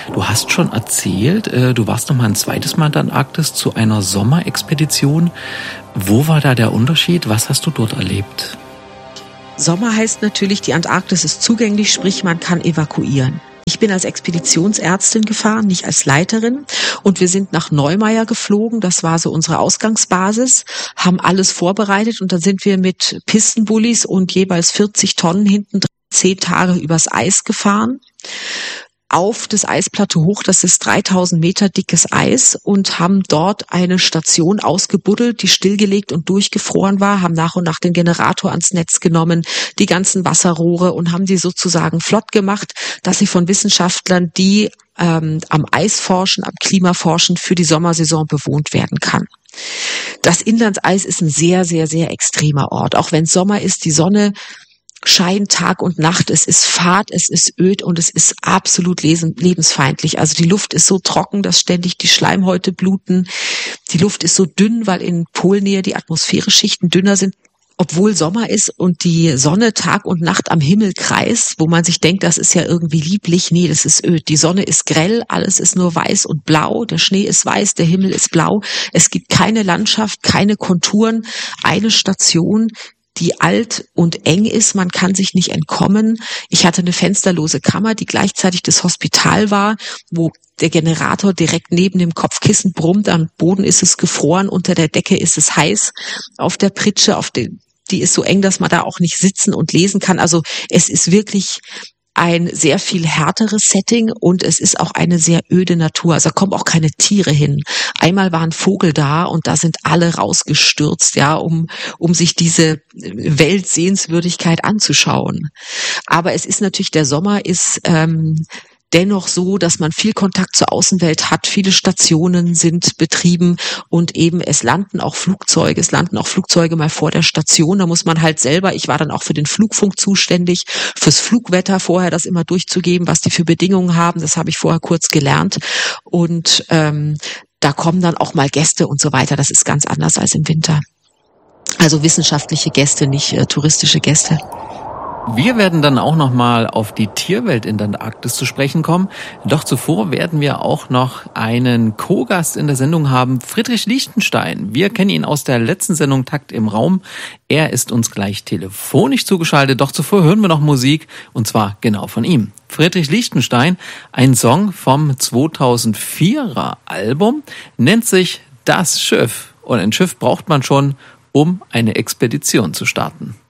Du hast schon erzählt, du warst noch mal ein zweites Mal in der Antarktis zu einer Sommerexpedition. Wo war da der Unterschied? Was hast du dort erlebt? Sommer heißt natürlich, die Antarktis ist zugänglich, sprich man kann evakuieren. Ich bin als Expeditionsärztin gefahren, nicht als Leiterin. Und wir sind nach Neumeier geflogen. Das war so unsere Ausgangsbasis, haben alles vorbereitet. Und dann sind wir mit Pistenbullis und jeweils 40 Tonnen hinten 10 Tage übers Eis gefahren. Auf das Eisplateau hoch, das ist 3000 Meter dickes Eis, und haben dort eine Station ausgebuddelt, die stillgelegt und durchgefroren war, haben nach und nach den Generator ans Netz genommen, die ganzen Wasserrohre, und haben die sozusagen flott gemacht, dass sie von Wissenschaftlern, die am Eis forschen, am Klima forschen, für die Sommersaison bewohnt werden kann. Das Inlandseis ist ein sehr, sehr, sehr extremer Ort. Auch wenn Sommer ist, die Sonne scheint Tag und Nacht, es ist fad, es ist öd und es ist absolut lebensfeindlich. Also die Luft ist so trocken, dass ständig die Schleimhäute bluten. Die Luft ist so dünn, weil in Polnähe die Atmosphäreschichten dünner sind, obwohl Sommer ist und die Sonne Tag und Nacht am Himmel kreist, wo man sich denkt, das ist ja irgendwie lieblich. Nee, das ist öd. Die Sonne ist grell, alles ist nur weiß und blau, der Schnee ist weiß, der Himmel ist blau. Es gibt keine Landschaft, keine Konturen, eine Station, die alt und eng ist, man kann sich nicht entkommen. Ich hatte eine fensterlose Kammer, die gleichzeitig das Hospital war, wo der Generator direkt neben dem Kopfkissen brummt. Am Boden ist es gefroren, unter der Decke ist es heiß. Auf der Pritsche, die ist so eng, dass man da auch nicht sitzen und lesen kann. Also es ist wirklich ein sehr viel härteres Setting, und es ist auch eine sehr öde Natur. Also da kommen auch keine Tiere hin. Einmal war ein Vogel da und da sind alle rausgestürzt, ja, um sich diese Weltsehenswürdigkeit anzuschauen. Aber es ist natürlich, der Sommer ist dennoch so, dass man viel Kontakt zur Außenwelt hat. Viele Stationen sind betrieben und eben es landen auch Flugzeuge mal vor der Station. Da muss man halt selber, ich war dann auch für den Flugfunk zuständig, fürs Flugwetter vorher das immer durchzugeben, was die für Bedingungen haben. Das habe ich vorher kurz gelernt. Und da kommen dann auch mal Gäste und so weiter. Das ist ganz anders als im Winter. Also wissenschaftliche Gäste, nicht touristische Gäste. Wir werden dann auch noch mal auf die Tierwelt in der Antarktis zu sprechen kommen. Doch zuvor werden wir auch noch einen Co-Gast in der Sendung haben, Friedrich Lichtenstein. Wir kennen ihn aus der letzten Sendung Takt im Raum. Er ist uns gleich telefonisch zugeschaltet. Doch zuvor hören wir noch Musik, und zwar genau von ihm. Friedrich Lichtenstein, ein Song vom 2004er Album, nennt sich Das Schiff. Und ein Schiff braucht man schon, um eine Expedition zu starten.